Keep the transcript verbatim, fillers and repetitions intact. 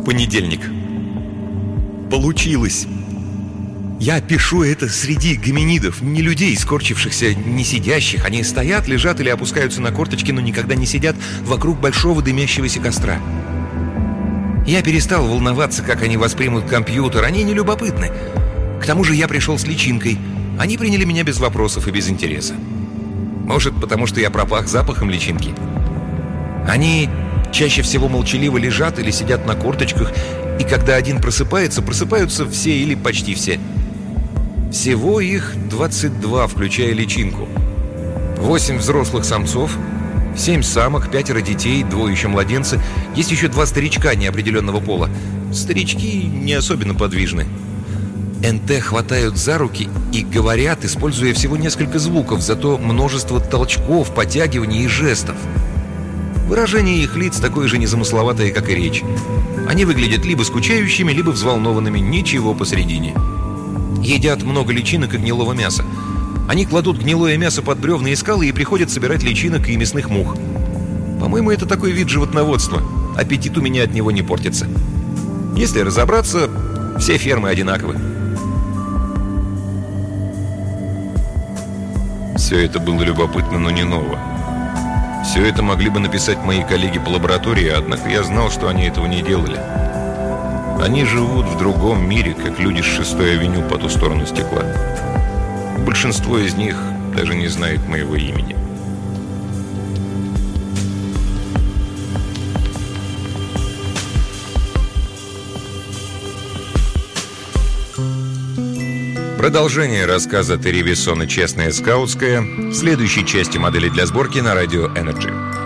Понедельник. Получилось. Я пишу это среди гоминидов, не людей, скорчившихся, не сидящих. Они стоят, лежат или опускаются на корточки, но никогда не сидят вокруг большого дымящегося костра. Я перестал волноваться, как они воспримут компьютер. Они не любопытны. К тому же я пришел с личинкой. Они приняли меня без вопросов и без интереса. Может, потому что я пропах запахом личинки. Они чаще всего молчаливо лежат или сидят на корточках, и когда один просыпается, просыпаются все или почти все. Всего их двадцать два, включая личинку. Восемь взрослых самцов, семь самок, пятеро детей, двое еще младенцы. Есть еще два старичка неопределенного пола. Старички не особенно подвижны. эн тэ хватают за руки и говорят, используя всего несколько звуков, зато множество толчков, подтягиваний и жестов. Выражение их лиц такое же незамысловатое, как и речь. Они выглядят либо скучающими, либо взволнованными, ничего посередине. Едят много личинок и гнилого мяса. Они кладут гнилое мясо под бревна и скалы и приходят собирать личинок и мясных мух. По-моему, это такой вид животноводства. Аппетит у меня от него не портится. Если разобраться, все фермы одинаковы. Все это было любопытно, но не ново. Все это могли бы написать мои коллеги по лаборатории, однако я знал, что они этого не делали. Они живут в другом мире, как люди с шестой авеню по ту сторону стекла. Большинство из них даже не знает моего имени. Продолжение рассказа Терри Вессона «Честная скаутская» в следующей части «Модели для сборки» на радио Energy.